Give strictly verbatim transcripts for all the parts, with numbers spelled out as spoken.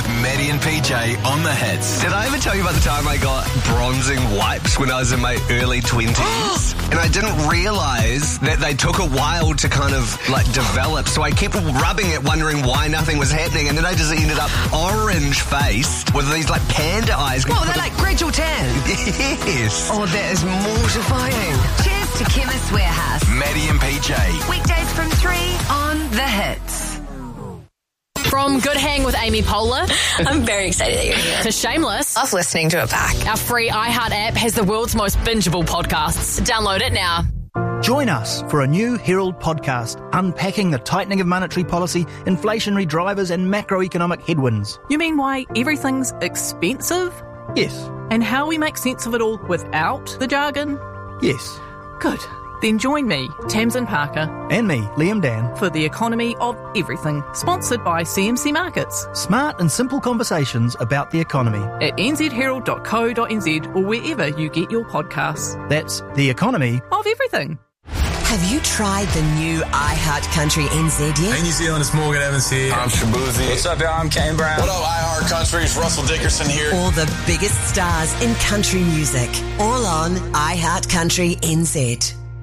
with Maddie and P J on the hits. Did I ever tell you about the time I got bronzing wipes when I was in my early twenties? And I didn't realise that they took a while to kind of like develop, so I kept rubbing it wondering why nothing was happening, and then I just ended up orange-faced with these like panda eyes. What, they're like red or tan? Yes. Oh, that is mortifying. Cheers to Chemist Warehouse. Maddie and P J. Weekdays from three on The Hits. From Good Hang with Amy Poehler I'm very excited that you're here. to Shameless, Love listening to it back. our free iHeart app has the world's most bingeable podcasts. Download it now. Join us for a new Herald podcast unpacking the tightening of monetary policy, inflationary drivers and macroeconomic headwinds. You mean why everything's expensive? Yes, And how we make sense of it all without the jargon? yes. Good. Then join me, Tamsin Parker, And me, Liam Dan. for The Economy of Everything, sponsored by C M C Markets Smart and simple conversations about the economy. at n z herald dot co dot n z or wherever you get your podcasts. That's the economy. Of everything. Have you tried the new iHeart Country N Z yet? Hey, New Zealand, it's Morgan Evans here. I'm Shabuzi. What's up, y'all? I'm Kane Brown. What up, iHeart Country? It's Russell Dickerson here. All the biggest stars in country music. All on iHeart Country N Z.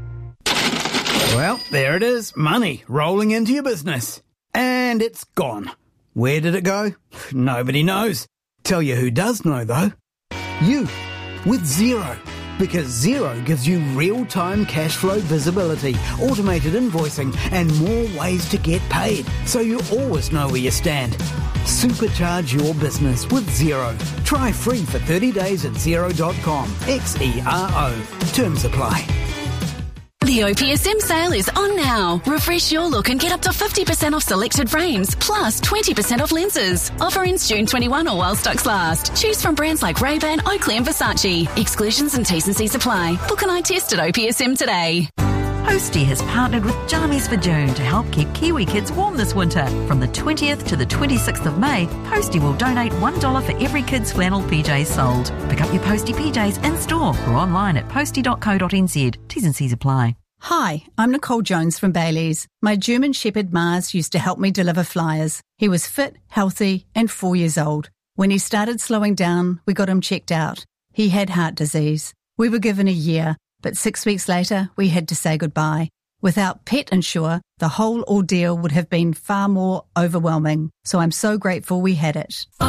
Well, there it is. Money rolling into your business. And it's gone. Where did it go? Nobody knows. Tell you who does know, though. You. With Xero. Because Xero gives you real-time cash flow visibility, automated invoicing, and more ways to get paid. So you always know where you stand. Supercharge your business with Xero. Try free for thirty days at xero dot com. X E R O. Terms apply. The O P S M sale is on now. Refresh your look and get up to fifty percent off selected frames, plus twenty percent off lenses. Offer ends June twenty-first or while stocks last. Choose from brands like Ray-Ban, Oakley and Versace. Exclusions and T's and C's apply. Book an eye test at O P S M today. Posty has partnered with Jammies for June to help keep Kiwi kids warm this winter. From the twentieth to the twenty-sixth of May, Posty will donate one dollar for every kid's flannel P Js sold. Pick up your Posty P Js in store or online at posty dot co dot n z. T's and C's apply. Hi, I'm Nicole Jones from Bailey's. My German Shepherd Mars used to help me deliver flyers. He was fit, healthy, and four years old. When he started slowing down, we got him checked out. He had heart disease. We were given a year, but six weeks later, we had to say goodbye. Without Pet Insure, the whole ordeal would have been far more overwhelming. So I'm so grateful we had it.